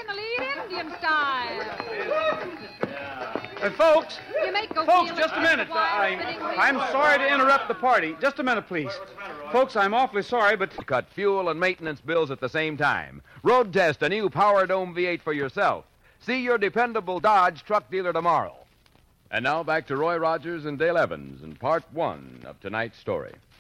in the lead Indian style. Folks, Folks, just a minute. I'm sorry to interrupt the party. Just a minute, please. Folks, I'm awfully sorry, but... Cut fuel and maintenance bills at the same time. Road test a new Power Dome V8 for yourself. See your dependable Dodge truck dealer tomorrow. And now back to Roy Rogers and Dale Evans in part one of tonight's story.